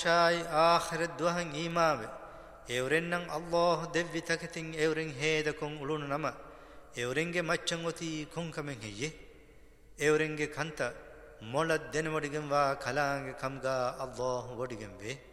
شاي آخر الدوهن إيمامي إورنن الله دبي تكتين إورن هيدكم أولون نما إورنج مچنغوتي كونكمن هي إورنج كانتا مولد دن وديگن وا كلانگ كمغا الله وديگن بي